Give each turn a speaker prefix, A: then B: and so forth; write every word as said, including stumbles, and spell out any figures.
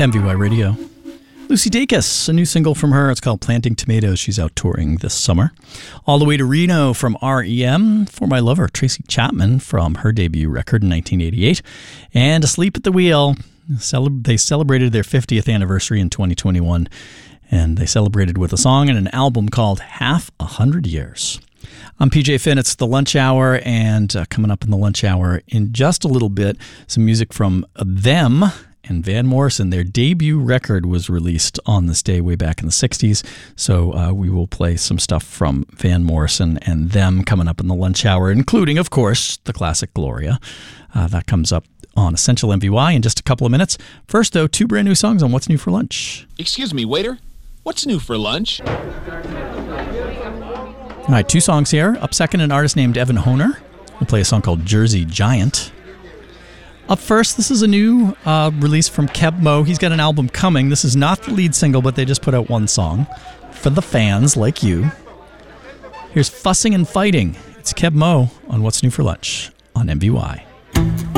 A: M V Y Radio. Lucy Dacus, a new single from her. It's called Planting Tomatoes. She's out touring this summer. All the way to Reno from R E M for my lover, Tracy Chapman, from her debut record in nineteen eighty-eight. And Asleep at the Wheel. They celebrated their fiftieth anniversary in twenty twenty-one, and they celebrated with a song and an album called Half a Hundred Years. I'm P J Finn. It's the lunch hour, and uh, coming up in the lunch hour in just a little bit, some music from them and Van Morrison. Their debut record was released on this day way back in the sixties, so uh, we will play some stuff from Van Morrison and them coming up in the lunch hour, including, of course, the classic Gloria. Uh, that comes up on Essential M V Y in just a couple of minutes. First, though, two brand new songs on What's New for Lunch.
B: Excuse me, waiter. What's new for lunch?
A: All right, two songs here. Up second, an artist named Evan Honer. We'll play a song called Jersey Giant. Up first, this is a new uh, release from Keb Mo. He's got an album coming. This is not the lead single, but they just put out one song for the fans like you. Here's Fussing and Fighting. It's Keb Mo on What's New for Lunch on M V Y.